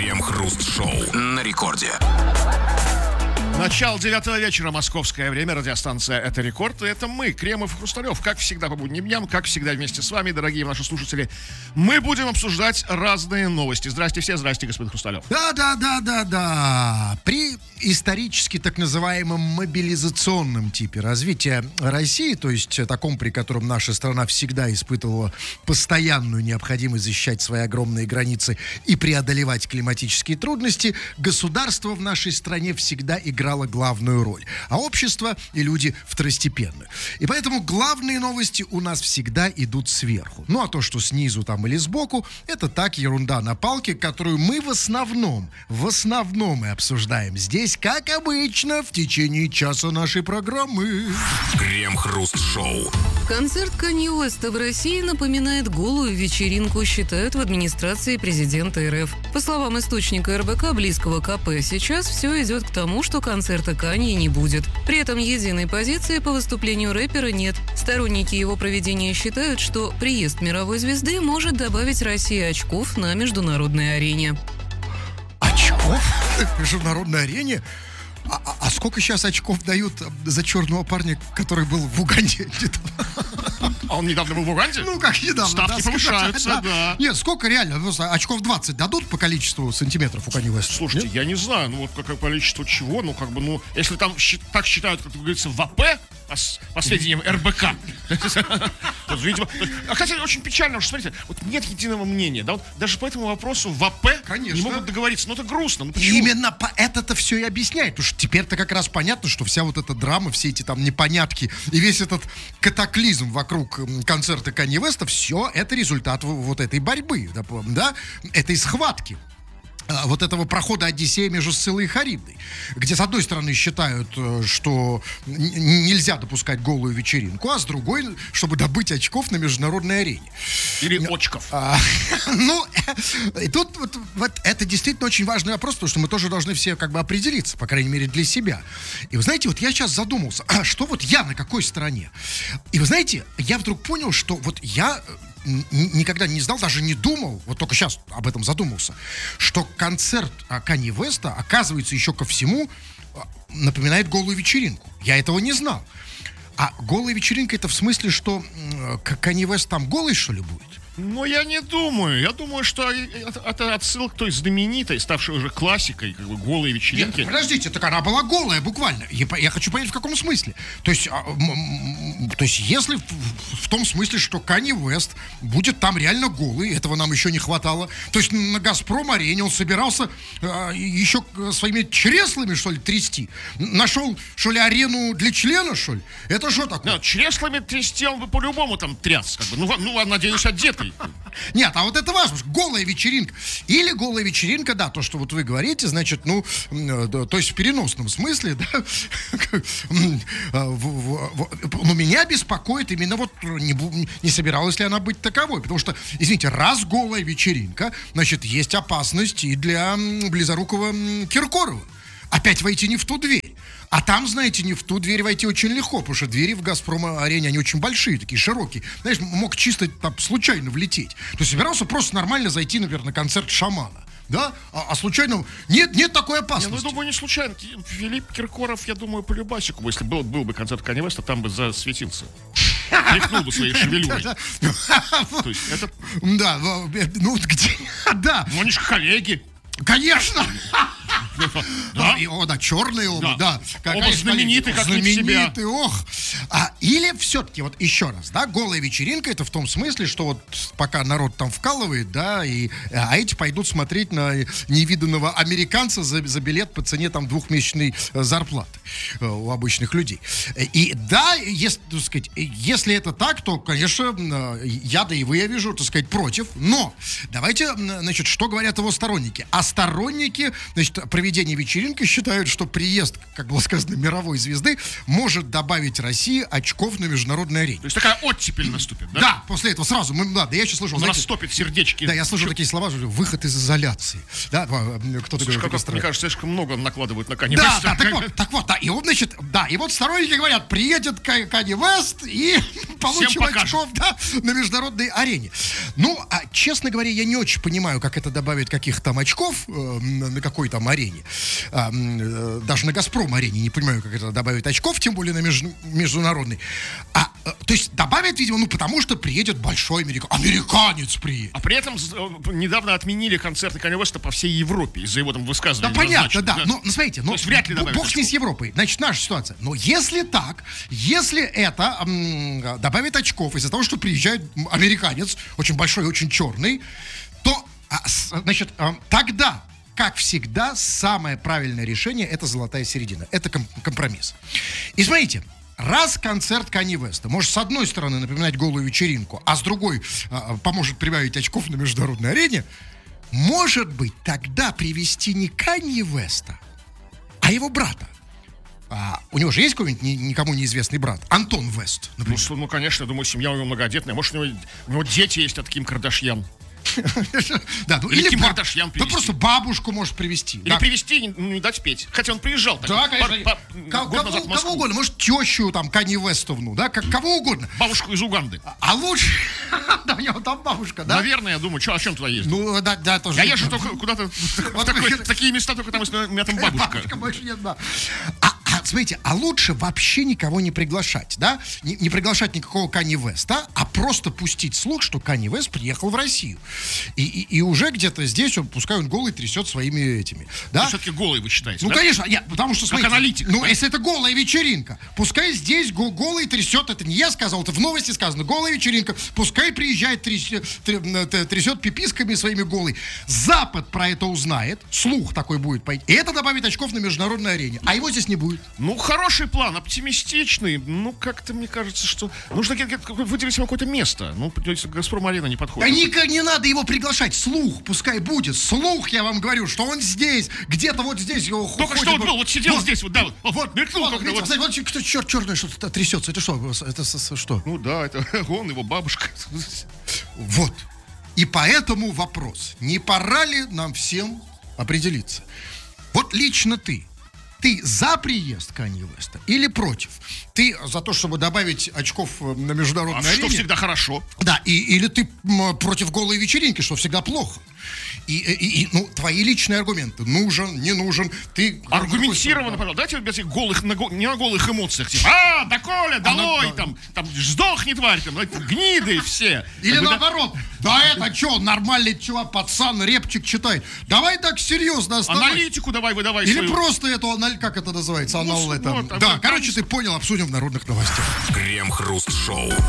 Крем-хруст-шоу на рекорде. Начало 9 вечера, московское время, радиостанция «Это Рекорд». И это мы, Кремов и Хрусталев, как всегда по будним дням, как всегда вместе с вами, дорогие наши слушатели. Мы будем обсуждать разные новости. Здрасте все, здрасте, господин Хрусталев. Да. При исторически так называемом мобилизационном типе развития России, то есть таком, при котором наша страна всегда испытывала постоянную необходимость защищать свои огромные границы и преодолевать климатические трудности, государство в нашей стране всегда играло главную роль, а общество и люди второстепенную. И поэтому главные новости у нас всегда идут сверху. Ну а то, что снизу там или сбоку, это так, ерунда на палке, которую мы в основном и обсуждаем здесь, как обычно, в течение часа нашей программы. Крем-хруст-шоу. Концерт Канье Уэста в России напоминает голую вечеринку, считают в администрации президента РФ. По словам источника РБК, близкого к АП, сейчас все идет к тому, что концерта Канье не будет. При этом единой позиции по выступлению рэпера нет. Сторонники его проведения считают, что приезд мировой звезды может добавить России очков на международной арене. Очков? На международной арене? А сколько сейчас очков дают за черного парня, который был в Уганде? А он недавно был в Уганде? Ну, как недавно. Ставки повышаются, да. Нет, сколько реально? Очков 20 дадут по количеству сантиметров у Канье Уэста? Слушайте, я не знаю, ну вот какое количество чего, если там так считают, как говорится, в АП, по сведениям РБК. Кстати, очень печально, что, смотрите, вот нет единого мнения, да, вот даже по этому вопросу в АП не могут договориться, это грустно. Именно это все и объясняет, потому что теперь-то как раз понятно, что вся вот эта драма, все эти там непонятки и весь этот катаклизм вокруг концерта Канье Уэста, все это результат вот этой борьбы, да, этой схватки. Вот этого прохода Одиссея между Сциллой и Харибдой, где с одной стороны считают, что нельзя допускать голую вечеринку, а с другой, чтобы добыть очков на международной арене. Или очков. И тут вот это действительно очень важный вопрос, потому что мы тоже должны все как бы определиться, по крайней мере для себя. И вы знаете, вот я сейчас задумался, что вот я на какой стороне? И вы знаете, я вдруг понял, что вот я никогда не знал, даже не думал, вот только сейчас об этом задумался, что концерт Канье Уэста, оказывается, еще ко всему напоминает голую вечеринку. Я этого не знал. А голая вечеринка — это в смысле, что Канье Уэст там голый, что ли, будет? Ну, я не думаю. Я думаю, что это отсылка к той знаменитой, ставшей уже классикой, как бы, голой вечеринки. Нет, подождите, так она была голая, буквально. Я хочу понять, в каком смысле. То есть если в том смысле, что Канье Уэст будет там реально голый, этого нам еще не хватало. То есть на «Газпром-арене» он собирался еще своими чреслами, что ли, трясти. Нашел, что ли, арену для члена, что ли? Это что такое? Нет, чреслами трясти он бы по-любому там тряс. Как бы. Ну, надеюсь, одетый. Нет, а вот это важно, голая вечеринка. Или голая вечеринка, да, то, что вот вы говорите, значит, то есть в переносном смысле, да. Но меня беспокоит именно вот, не собиралась ли она быть таковой. Потому что, извините, раз голая вечеринка, значит, есть опасность и для близорукого Киркорова. Опять войти не в ту дверь. А там, знаете, не в ту дверь войти очень легко, потому что двери в «Газпром-арене», они очень большие, такие широкие. Знаешь, мог чисто там случайно влететь. То есть собирался просто нормально зайти, например, на концерт «Шамана». Да? А случайно... Нет такой опасности. Я думаю, не случайно. Филипп Киркоров, я думаю, по любасику, если был бы концерт Канье Уэста, там бы засветился. Тряхнул бы своей шевелюрой. То есть это... Да, ну где... Да. Ну, они же коллеги. Конечно! Да, черные оба, да. Оба знаменитые, как не в себя. Или все-таки, вот еще раз, да, голая вечеринка — это в том смысле, что вот пока народ там вкалывает, да, а эти пойдут смотреть на невиданного американца за билет по цене там 2-месячной зарплаты у обычных людей. И да, если это так, то, конечно, я, да и вы, я вижу, так сказать, против. Но давайте, значит, что говорят его сторонники. А сторонники, значит, проведения проведения вечеринки считают, что приезд, как было сказано, мировой звезды может добавить России очков на международной арене. То есть такая оттепель наступит, да? Да, после этого сразу, да, я еще слышал, Он знаете, растопит сердечки. да, я слышал такие слова, что выход из изоляции. Да, кто-то Слушай, говорит, как, мне кажется, слишком много накладывают на Канье да, Уэста. да, так вот, да, и вот, значит, да, и вот сторонники говорят, приедет Канье Уэст и получит покажет. очков, да, на международной арене. Ну, честно говоря, я не очень понимаю, как это добавит каких там очков на какой там арене. Даже на «Газпром»-арене не понимаю, как это добавит очков, тем более на международной. То есть добавит, видимо, потому что приедет большой американец приедет. А при этом недавно отменили концерты Канье Уэста по всей Европе из-за его там высказываний. Да, понятно, однозначно, да. Но смотрите, То есть вряд ли добавят бог с ней с Европой. Значит, наша ситуация. Но если так, если это добавит очков из-за того, что приезжает американец, очень большой и очень черный, то, значит, тогда, как всегда, самое правильное решение — это золотая середина. Это компромисс. И смотрите, раз концерт Канье Уэста может с одной стороны напоминать голую вечеринку, а с другой поможет прибавить очков на международной арене, может быть, тогда привести не Канье Уэста, а его брата. У него же есть какой-нибудь никому неизвестный брат? Антон Вест, например. Ну, конечно, я думаю, семья у него многодетная. Может, у него дети есть от Ким Кардашьян. Да, или Ким Кардашьян да, привезти. просто бабушку может привезти. Или привезти и не дать петь. Хотя он приезжал. Да, конечно. Кого угодно. Может, тещу там Канье Уэстовну, да, кого угодно. Бабушку из Уганды. А лучше... Да, у него там бабушка, да? Наверное, я думаю, о чем туда ездить? Ну, да, тоже. Я езжу только куда-то в такие места, только там, если у меня там бабушка. Бабушка больше нет, да. Смотрите, лучше вообще никого не приглашать, да? Не приглашать никакого Канье Уэста, а просто пустить слух, что Канье Уэст приехал в Россию. И уже где-то здесь, пускай он голый трясет своими этими, да? Все-таки голый, вы считаете, Ну, да? конечно, потому что, смотрите, аналитик. ну, если это голая вечеринка, пускай здесь голый трясет, это не я сказал, это в новости сказано, голая вечеринка, пускай приезжает, трясет пиписками своими голой. Запад про это узнает, слух такой будет пойти, и это добавит очков на международной арене, а его здесь не будет. Ну, хороший план, оптимистичный. Ну, как-то мне кажется, что нужно выделить ему какое-то место. Ну, «Газпром-арена» не подходит. Да не надо его приглашать. Слух пускай будет. Слух, я вам говорю, что он здесь, где-то вот здесь. Только что он был, вот сидел здесь, вот, да, вот, мелькнул как-то. Вот кто черный что-то трясется. Это что? Это что? Ну да, это он, его бабушка. Вот. И поэтому вопрос. Не пора ли нам всем определиться? Вот лично ты за приезд Канье Уэста или против? Ты за то, чтобы добавить очков на международной арене? Что всегда хорошо. Да, или ты против голой вечеринки, что всегда плохо. Ну, твои личные аргументы. Нужен, не нужен. Ты аргументированно, пожалуйста. Дайте без этих голых, не на голых эмоциях. Типа, да Коля, долой, там сдохни, тварь, там, гниды все. Или наоборот. Да это что, нормальный чувак, пацан, репчик читает. Давай так серьезно оставай. Аналитику давай выдавай. Или свою. просто эту, как это называется? Ну, Да, короче, ты понял, обсудим в народных новостях. Крем-хруст-шоу.